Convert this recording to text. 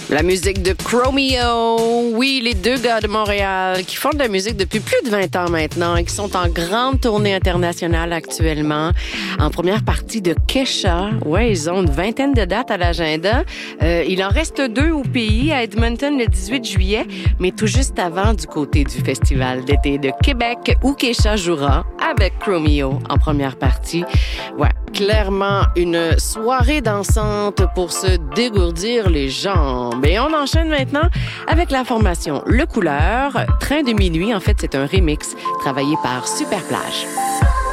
La musique de Chromeo. Oui, les deux gars de Montréal qui font de la musique depuis plus de 20 ans maintenant et qui sont en grande tournée internationale actuellement. En première partie de Kesha. Ouais, ils ont une vingtaine de dates à l'agenda. Il en reste 2 au pays, à Edmonton le 18 juillet, mais tout juste avant du côté du Festival d'été de Québec où Kesha jouera avec Chromeo en première partie. Ouais, clairement une soirée dansante pour se dégourdir les jambes. Et on enchaîne maintenant avec la formation Le Couleur. Train de minuit, en fait, c'est un remix travaillé par Superplage.